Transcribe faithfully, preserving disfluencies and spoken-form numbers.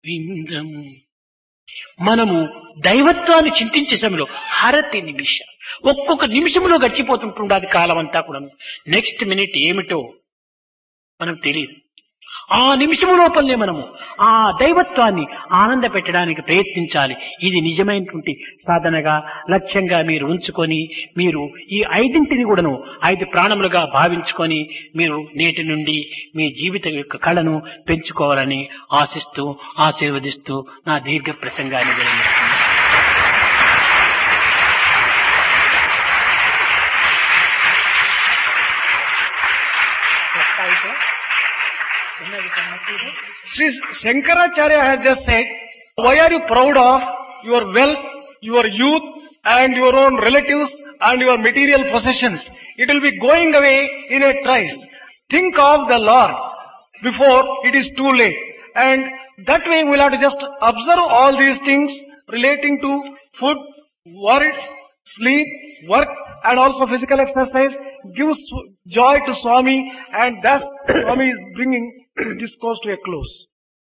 విందము. మనము దైవత్వాన్ని చింతించే సమయంలో హరతి నిమిష ఒక్కొక్క నిమిషంలో గడిచిపోతుంటుండది కాలం అంతా కూడా. నెక్స్ట్ మినిట్ ఏమిటో మనకు తెలియదు. ఆ నిమిషము లోపలనే మనము ఆ దైవత్వాన్ని ఆనంద పెట్టడానికి ప్రయత్నించాలి. ఇది నిజమైనటువంటి సాధనగా లక్ష్యంగా మీరు ఉంచుకొని మీరు ఈ ఐదింటిని కూడాను ఐదు ప్రాణములుగా భావించుకొని మీరు నేటి నుండి మీ జీవితం యొక్క కళను పెంచుకోవాలని ఆశిస్తూ ఆశీర్వదిస్తూ నా దీర్ఘ ప్రసంగాన్ని విరమిస్తున్నాను. Sri Shankaracharya has just said, why are you proud of your wealth, your youth and your own relatives and your material possessions? It will be going away in a trice. Think of the Lord before it is too late. And that way we will have to just observe all these things relating to food, work, sleep, work and also physical exercise gives joy to Swami, and thus Swami is bringing this discourse to a close.